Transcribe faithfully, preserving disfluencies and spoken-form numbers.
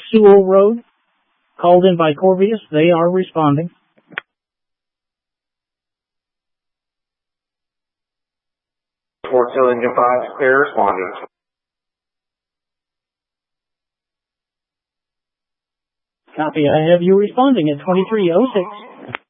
Sewell Road, called in by Corvius. They are responding. Fort Sill Engine five, clear responding. Copy. I have you responding at twenty-three oh six.